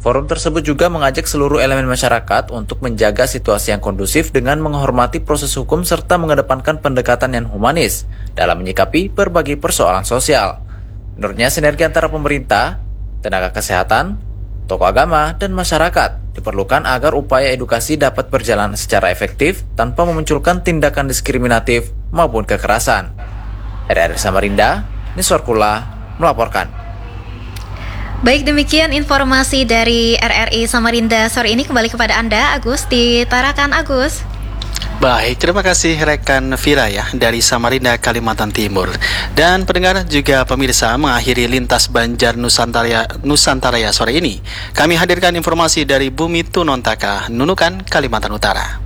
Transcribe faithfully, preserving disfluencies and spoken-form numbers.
Forum tersebut juga mengajak seluruh elemen masyarakat untuk menjaga situasi yang kondusif dengan menghormati proses hukum serta mengedepankan pendekatan yang humanis dalam menyikapi berbagai persoalan sosial. Menurutnya, sinergi antara pemerintah, tenaga kesehatan, tokoh agama, dan masyarakat diperlukan agar upaya edukasi dapat berjalan secara efektif tanpa memunculkan tindakan diskriminatif maupun kekerasan. R R I Samarinda, Niswar Kula, melaporkan. Baik, demikian informasi dari R R I Samarinda sore ini. Kembali kepada Anda, Agus, di Tarakan, Agus. Baik, terima kasih rekan Vira ya dari Samarinda, Kalimantan Timur. Dan pendengar juga pemirsa, mengakhiri Lintas Banjar Nusantara Nusantara sore ini. Kami hadirkan informasi dari Bumi Tunontaka, Nunukan, Kalimantan Utara.